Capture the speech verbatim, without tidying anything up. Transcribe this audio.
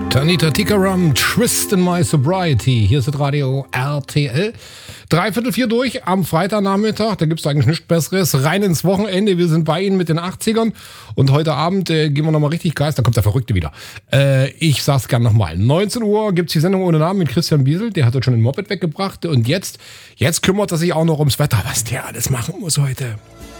Tanita Tikaram, Twist in My Sobriety. Hier ist das Radio R T L. Dreiviertel vier durch am Freitagnachmittag. Da gibt es eigentlich nichts Besseres. Rein ins Wochenende. Wir sind bei Ihnen mit den achtzigern. Und heute Abend äh, gehen wir nochmal richtig Gas. Da kommt der Verrückte wieder. Äh, ich sag's gern nochmal. neunzehn Uhr gibt es die Sendung ohne Namen mit Christian Biesel. Der hat heute schon ein Moped weggebracht. Und jetzt, jetzt kümmert er sich auch noch ums Wetter. Was der alles machen muss heute.